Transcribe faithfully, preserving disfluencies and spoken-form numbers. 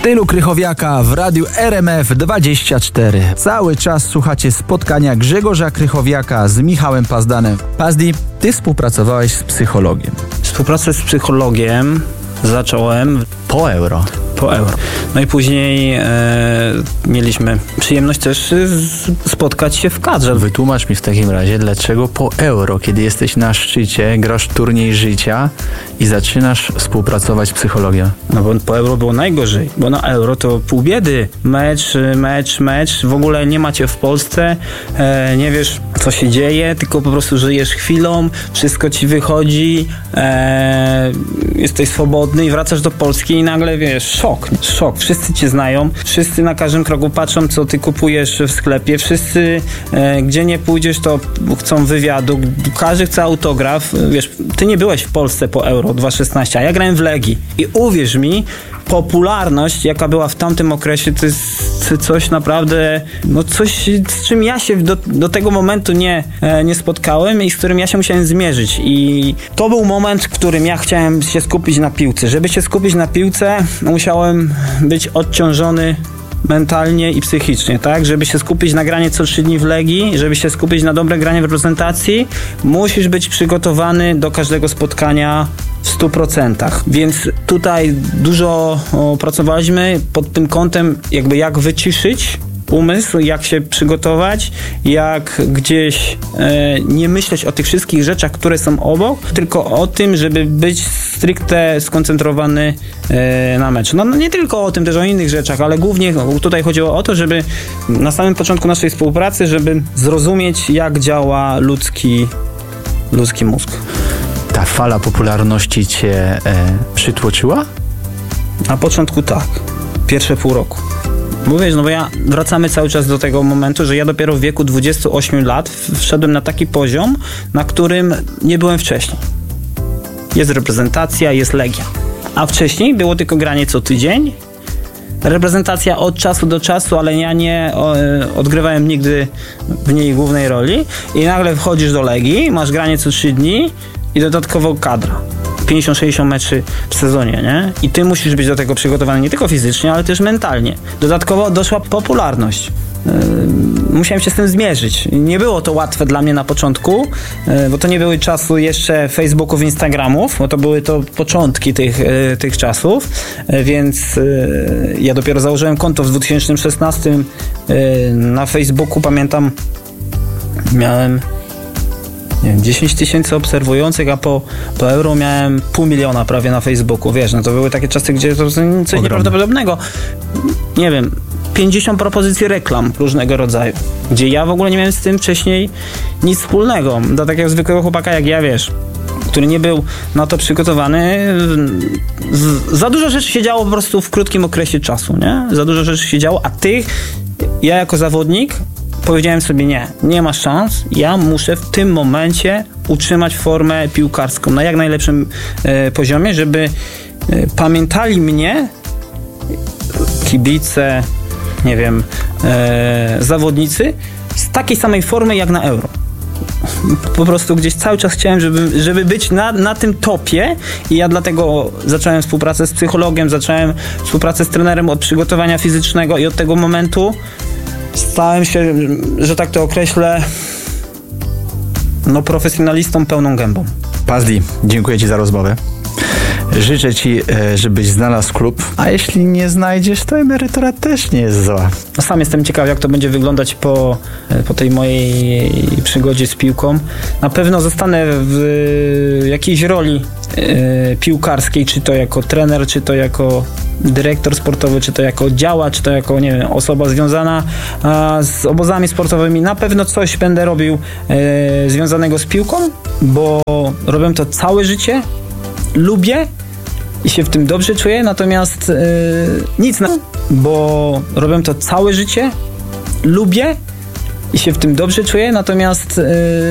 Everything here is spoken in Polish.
Stylu Krychowiaka w radiu R M F dwadzieścia cztery. Cały czas słuchacie spotkania Grzegorza Krychowiaka z Michałem Pazdanem. Pazdi, ty współpracowałeś z psychologiem. Współpracę z psychologiem zacząłem Po euro. po euro. No i później e, mieliśmy przyjemność też z, spotkać się w kadrze. Wytłumacz mi w takim razie, dlaczego po euro, kiedy jesteś na szczycie, grasz turniej życia i zaczynasz współpracować z psychologiem? No bo po euro było najgorzej, bo na euro to pół biedy. Mecz, mecz, mecz. W ogóle nie macie w Polsce, e, nie wiesz co się dzieje, tylko po prostu żyjesz chwilą, wszystko ci wychodzi, e, jesteś swobodny i wracasz do Polski i nagle wiesz, szok, szok. Wszyscy cię znają, wszyscy na każdym kroku patrzą, co ty kupujesz w sklepie, wszyscy, e, gdzie nie pójdziesz, to chcą wywiadu, każdy chce autograf. Wiesz, ty nie byłeś w Polsce po euro dwa tysiące szesnastym, a ja grałem w Legii i uwierz mi, popularność, jaka była w tamtym okresie, to jest coś naprawdę, no coś, z czym ja się do, do tego momentu nie, nie spotkałem i z którym ja się musiałem zmierzyć. I to był moment, w którym ja chciałem się skupić na piłce. Żeby się skupić na piłce, musiałem być odciążony mentalnie i psychicznie, tak? Żeby się skupić na granie co trzy dni w Legii, żeby się skupić na dobre granie w reprezentacji, musisz być przygotowany do każdego spotkania w stu procentach. Więc tutaj dużo o, pracowaliśmy pod tym kątem, jakby jak wyciszyć umysł, jak się przygotować, jak gdzieś e, nie myśleć o tych wszystkich rzeczach, które są obok, tylko o tym, żeby być stricte skoncentrowany e, na meczu. No, no nie tylko o tym, też o innych rzeczach, ale głównie tutaj chodziło o to, żeby na samym początku naszej współpracy, żeby zrozumieć, jak działa ludzki, ludzki mózg. Ta fala popularności cię e, przytłoczyła? Na początku tak. Pierwsze pół roku. Bo wiesz, no bo ja wracamy cały czas do tego momentu, że ja dopiero w wieku dwudziestu ośmiu lat wszedłem na taki poziom, na którym nie byłem wcześniej. Jest reprezentacja, jest Legia. A wcześniej było tylko granie co tydzień. Reprezentacja od czasu do czasu, ale ja nie o, odgrywałem nigdy w niej głównej roli. I nagle wchodzisz do Legii, masz granie co trzy dni i dodatkowo kadra. pięćdziesiąt sześćdziesiąt meczy w sezonie, nie? I ty musisz być do tego przygotowany nie tylko fizycznie, ale też mentalnie. Dodatkowo doszła popularność. Yy, musiałem się z tym zmierzyć. Nie było to łatwe dla mnie na początku, yy, bo to nie były czasy jeszcze Facebooków, Instagramów, bo to były to początki tych, yy, tych czasów, yy, więc yy, ja dopiero założyłem konto w dwa tysiące szesnastym yy, na Facebooku, pamiętam, miałem nie wiem, dziesięć tysięcy obserwujących, a po, po euro miałem pół miliona prawie na Facebooku, wiesz, no to były takie czasy, gdzie to coś nieprawdopodobnego. Nie wiem, pięćdziesiąt propozycji reklam różnego rodzaju, gdzie ja w ogóle nie miałem z tym wcześniej nic wspólnego. Dla takiego zwykłego chłopaka jak ja, wiesz, który nie był na to przygotowany, z, za dużo rzeczy się działo po prostu w krótkim okresie czasu, nie? Za dużo rzeczy się działo, a tych, ja jako zawodnik powiedziałem sobie nie, nie ma szans, ja muszę w tym momencie utrzymać formę piłkarską na jak najlepszym e, poziomie, żeby e, pamiętali mnie kibice, nie wiem, e, zawodnicy z takiej samej formy jak na euro. Po prostu gdzieś cały czas chciałem, żeby, żeby być na, na tym topie i ja dlatego zacząłem współpracę z psychologiem, zacząłem współpracę z trenerem od przygotowania fizycznego i od tego momentu stałem się, że tak to określę, no profesjonalistą pełną gębą. Pazdi, dziękuję ci za rozmowę. Życzę ci, żebyś znalazł klub, a jeśli nie znajdziesz, to emerytura też nie jest zła. No sam jestem ciekaw, jak to będzie wyglądać po, po tej mojej przygodzie z piłką. Na pewno zostanę w jakiejś roli e, piłkarskiej, czy to jako trener, czy to jako dyrektor sportowy, czy to jako działacz, czy to jako, nie wiem, osoba związana a, z obozami sportowymi. Na pewno coś będę robił e, związanego z piłką, bo robię to całe życie. Lubię i się w tym dobrze czuję, natomiast yy, nic na... bo robię to całe życie, lubię i się w tym dobrze czuję, natomiast yy,